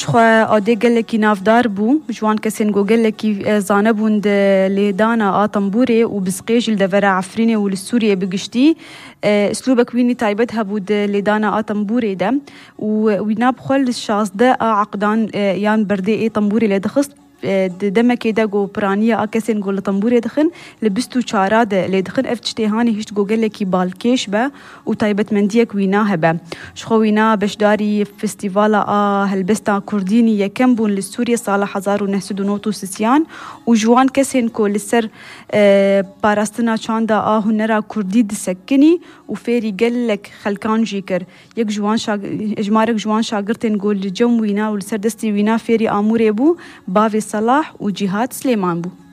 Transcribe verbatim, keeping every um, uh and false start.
شخوا آده گلکی نافدار بو جوان کسین گو گلکی زانه بوند لیدانا آتنبوره و بسقیج الدورة عفرینه و لسوریه بگشتی اسلوبك ويني تايبت هبود لدانا آتنبوري ده ويناب خل شازده عقدان يان بردي اي طنبوري لدخست دمه كده جو برانية أكسين جو لطنبوري دخن لبستو شاراد لدخن افتشتهاني هشت جو جلكي بالكيش با وطيبت منديك ويناها با شخو وينا بشداري فستيفالا آه هلبستا كرديني يكمبون للسوريا صالة حزار ونهسد ونوتو سسيان وجوان كسين كو لسر آه باراستنا چاندا آه هنرا كردي دسكني وفيري قلك خلقان جيكر يك جوان شاق اجمارك جوان شاقرتين قول لجم وينا ولسر دستي وينا فيري آموري بو باوي صلاح وجهاد سليمان بو.